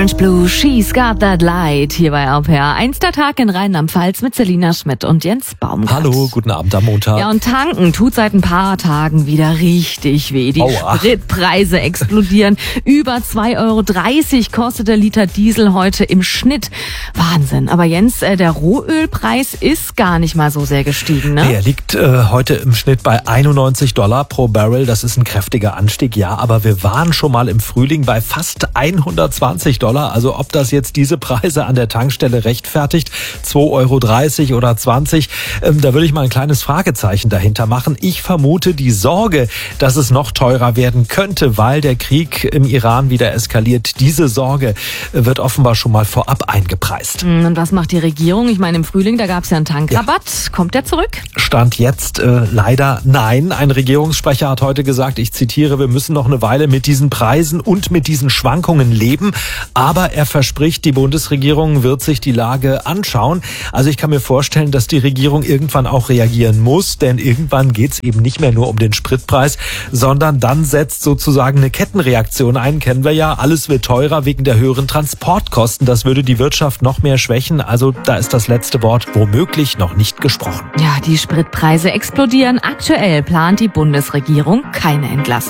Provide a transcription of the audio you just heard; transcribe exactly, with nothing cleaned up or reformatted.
Orange Blue, She's Got That Light, hier bei R P R. Einster Tag in Rheinland-Pfalz mit Selina Schmidt und Jens Baumgart. Hallo, guten Abend am Montag. Ja, und tanken tut seit ein paar Tagen wieder richtig weh. Die Aua. Spritpreise explodieren. Über zwei Euro dreißig kostet der Liter Diesel heute im Schnitt. Wahnsinn. Aber Jens, äh, der Rohölpreis ist gar nicht mal so sehr gestiegen, ne? Nee, er liegt äh, heute im Schnitt bei einundneunzig Dollar pro Barrel. Das ist ein kräftiger Anstieg, ja. Aber wir waren schon mal im Frühling bei fast hundertzwanzig Dollar. Also ob das jetzt diese Preise an der Tankstelle rechtfertigt, zwei Euro dreißig oder zwanzig, ähm, da würde ich mal ein kleines Fragezeichen dahinter machen. Ich vermute die Sorge, dass es noch teurer werden könnte, weil der Krieg im Iran wieder eskaliert. Diese Sorge äh, wird offenbar schon mal vorab eingepreist. Und was macht die Regierung? Ich meine, im Frühling, da gab es ja einen Tankrabatt. Ja. Kommt der zurück? Stand jetzt äh, leider nein. Ein Regierungssprecher hat heute gesagt, ich zitiere, wir müssen noch eine Weile mit diesen Preisen und mit diesen Schwankungen leben. Aber er verspricht, die Bundesregierung wird sich die Lage anschauen. Also ich kann mir vorstellen, dass die Regierung irgendwann auch reagieren muss, denn irgendwann geht es eben nicht mehr nur um den Spritpreis, sondern dann setzt sozusagen eine Kettenreaktion ein. Kennen wir ja, alles wird teurer wegen der höheren Transportkosten. Das würde die Wirtschaft noch mehr schwächen. Also da ist das letzte Wort womöglich noch nicht gesprochen. Ja, die Spritpreise explodieren. Aktuell plant die Bundesregierung keine Entlassung.